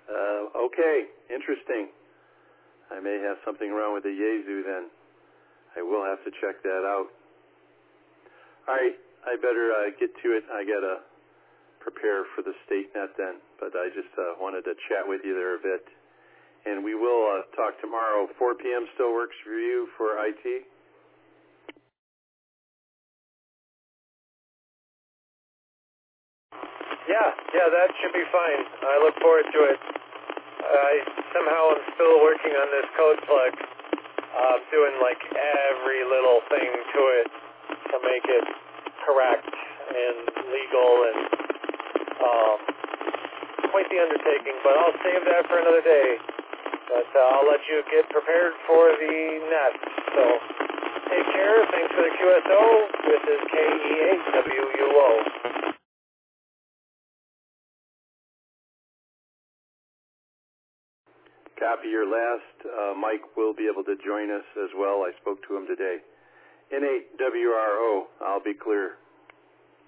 Okay, interesting. I may have something wrong with the Yaesu then. I will have to check that out. All right, I better get to it. I got to prepare for the StateNet then, but I just wanted to chat with you there a bit. And we will talk tomorrow. 4 p.m. still works for you for IT? Yeah, that should be fine. I look forward to it. Somehow I'm still working on this code plug, doing like every little thing to it to make it correct and legal, and quite the undertaking, but I'll save that for another day. But I'll let you get prepared for the nest. So take care. Thanks for the QSO. This is KE8WUO. Copy your last. Mike will be able to join us as well. I spoke to him today. N8WRO, I'll be clear.